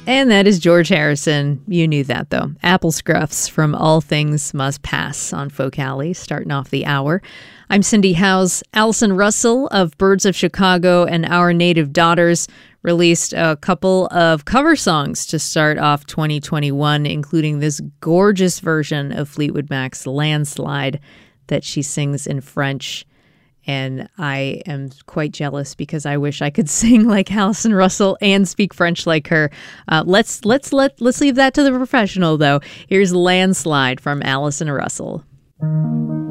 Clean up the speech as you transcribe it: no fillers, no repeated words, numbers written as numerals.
And that is George Harrison. You knew that, though. Apple Scruffs from All Things Must Pass on Folk Alley, starting off the hour. I'm Cindy Howes. Allison Russell of Birds of Chicago and Our Native Daughters released a couple of cover songs to start off 2021, including this gorgeous version of Fleetwood Mac's Landslide that she sings in French. And I am quite jealous because I wish I could sing like Allison Russell and speak French like her. Let's leave that to the professional, though. Here's Landslide from Allison Russell.